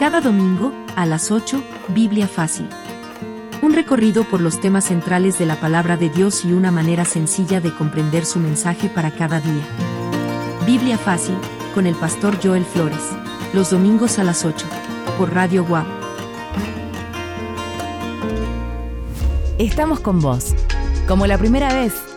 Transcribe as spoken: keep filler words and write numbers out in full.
Cada domingo, a las ocho, Biblia Fácil. Un recorrido por los temas centrales de la palabra de Dios y una manera sencilla de comprender su mensaje para cada día. Biblia Fácil, con el pastor Joel Flores. Los domingos a las ocho, por Radio Guau. Estamos con vos, como la primera vez.